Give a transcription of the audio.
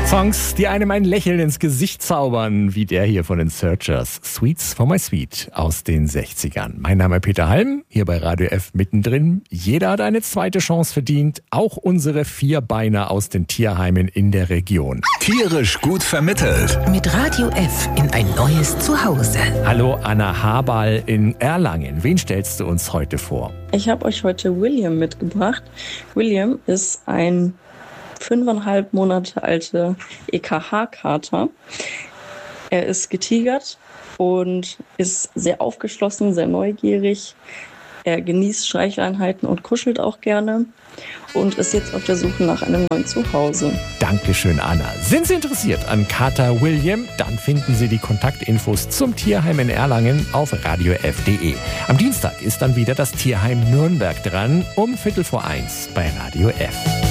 Songs, die einem ein Lächeln ins Gesicht zaubern, wie der hier von den Searchers. Sweets for my sweet aus den 60ern. Mein Name ist Peter Halm, hier bei Radio F mittendrin. Jeder hat eine zweite Chance verdient, auch unsere Vierbeiner aus den Tierheimen in der Region. Tierisch gut vermittelt. Mit Radio F in ein neues Zuhause. Hallo Anna Haberl in Erlangen. Wen stellst du uns heute vor? Ich habe euch heute William mitgebracht. William ist ein 5,5 Monate alte EKH-Kater. Er ist getigert und ist sehr aufgeschlossen, sehr neugierig. Er genießt Streicheleinheiten und kuschelt auch gerne und ist jetzt auf der Suche nach einem neuen Zuhause. Dankeschön, Anna. Sind Sie interessiert an Kater William? Dann finden Sie die Kontaktinfos zum Tierheim in Erlangen auf radiof.de. Am Dienstag ist dann wieder das Tierheim Nürnberg dran, um 1:15 bei Radio F.